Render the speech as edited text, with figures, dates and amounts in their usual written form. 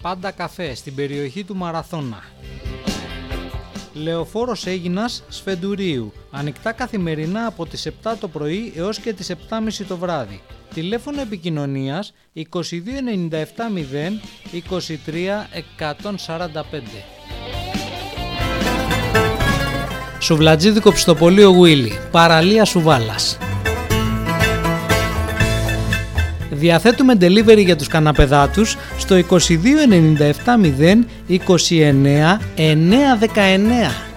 Πάντα καφέ στην περιοχή του Μαραθώνα. Λεωφόρος Αίγινας Σφεντουρίου. Ανοιχτά καθημερινά από τις 7 το πρωί έως και τις 7.30 το βράδυ. Τηλέφωνο επικοινωνίας 2297 0 23 145. Σουβλατζίδικο Πιστοπωλείο Γουίλι, παραλία Σουβάλας. Διαθέτουμε delivery για τους καναπεδάτους στο 2297 0 29 919.